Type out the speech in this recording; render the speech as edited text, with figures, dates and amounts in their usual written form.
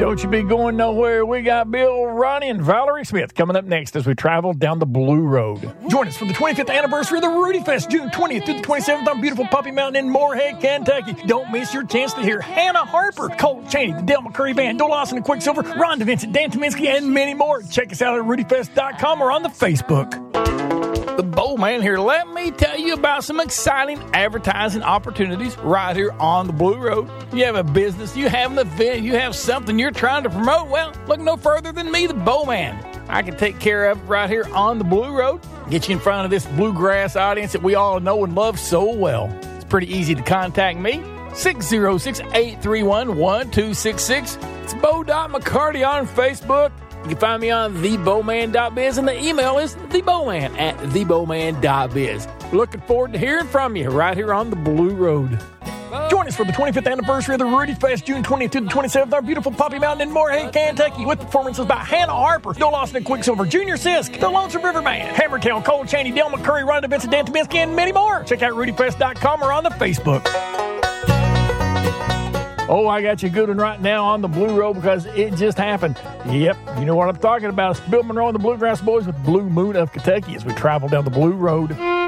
Don't you be going nowhere. We got Bill, Ronnie, and Valerie Smith coming up next as we travel down the Blue Road. Join us for the 25th anniversary of the Rudy Fest, June 20th through the 27th on beautiful Puppy Mountain in Moorhead, Kentucky. Don't miss your chance to hear Hannah Harper, Cole Chaney, the Del McCurry Band, Doyle Lawson and Quicksilver, Ron DeVincent, Dan Tominski, and many more. Check us out at rudyfest.com or on the Facebook. The Bowman here. Let me tell you about some exciting advertising opportunities right here on the Blue Road. You have a business, you have an event, you have something you're trying to promote. Well, look no further than me, the Bowman. I can take care of it right here on the Blue Road. Get you in front of this bluegrass audience that we all know and love so well. It's pretty easy to contact me. 606-831-1266. It's Bo.McCarty on Facebook. You can find me on thebowman.biz, and the email is thebowman@thebowman.biz. Looking forward to hearing from you right here on the Blue Road. Join us for the 25th anniversary of the Rudy Fest, June 20th to the 27th, our beautiful Puppy Mountain in Moorhead, Kentucky, with performances by Hannah Harper, Doyle Lawson and Quicksilver, Junior Sisk, the Lonesome River Band, Hammertail, Cole Chaney, Del McCurry, Ron DeVincent, Dan Tominski, and many more. Check out rudyfest.com or on the Facebook. Oh, I got you a good one right now on the Blue Road because it just happened. Yep, you know what I'm talking about. It's Bill Monroe and the Bluegrass Boys with Blue Moon of Kentucky as we travel down the Blue Road.